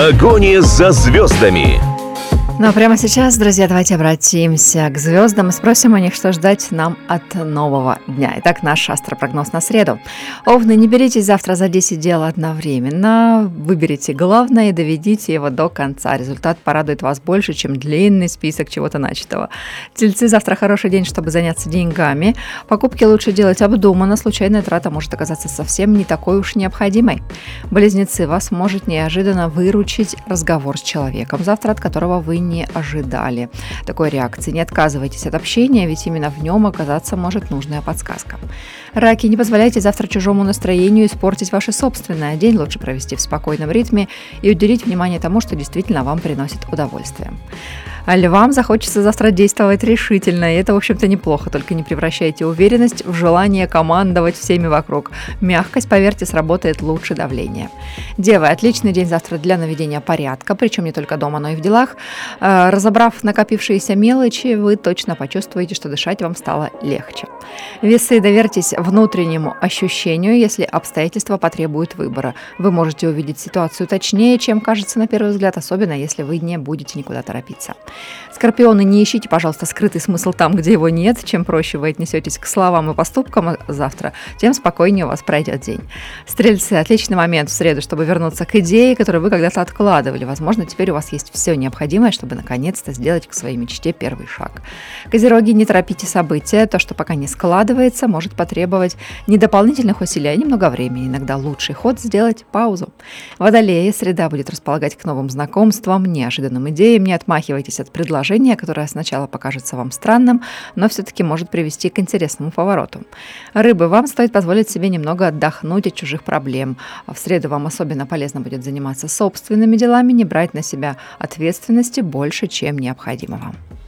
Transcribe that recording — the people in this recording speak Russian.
погоне за звездами. Ну а прямо сейчас, друзья, давайте обратимся к звездам и спросим у них, что ждать нам от нового дня. Итак, наш астропрогноз на среду. Овны, не беритесь завтра за 10 дел одновременно. Выберите главное и доведите его до конца. Результат порадует вас больше, чем длинный список чего-то начатого. Тельцы, завтра хороший день, чтобы заняться деньгами. Покупки лучше делать обдуманно. Случайная трата может оказаться совсем не такой уж необходимой. Близнецы, вас может неожиданно выручить разговор с человеком, завтра от которого вы не ожидали такой реакции. Не отказывайтесь от общения, ведь именно в нем оказаться может нужная подсказка. Раки, не позволяйте завтра чужому настроению испортить ваше собственное. День лучше провести в спокойном ритме и уделить внимание тому, что действительно вам приносит удовольствие. А львам захочется завтра действовать решительно, и это, в общем-то, неплохо, только не превращайте уверенность в желание командовать всеми вокруг. Мягкость, поверьте, сработает лучше давления. Девы, отличный день завтра для наведения порядка, причем не только дома, но и в делах. Разобрав накопившиеся мелочи, вы точно почувствуете, что дышать вам стало легче. Весы, доверьтесь внутреннему ощущению, если обстоятельства потребуют выбора. Вы можете увидеть ситуацию точнее, чем кажется на первый взгляд, особенно если вы не будете никуда торопиться. Скорпионы, не ищите, пожалуйста, скрытый смысл там, где его нет. Чем проще вы отнесетесь к словам и поступкам завтра, тем спокойнее у вас пройдет день. Стрельцы, отличный момент в среду, чтобы вернуться к идее, которую вы когда-то откладывали. Возможно, теперь у вас есть все необходимое, чтобы наконец-то сделать к своей мечте первый шаг. Козероги, не торопите события. То, что пока не складывается, может потребовать не дополнительных усилий, а немного времени. Иногда лучший ход сделать паузу. Водолеи, среда будет располагать к новым знакомствам, неожиданным идеям. Не отмахивайтесь от предложения, которое сначала покажется вам странным, но все-таки может привести к интересному повороту. Рыбы, вам стоит позволить себе немного отдохнуть от чужих проблем. В среду вам особенно полезно будет заниматься собственными делами, не брать на себя ответственности больше, чем необходимо вам.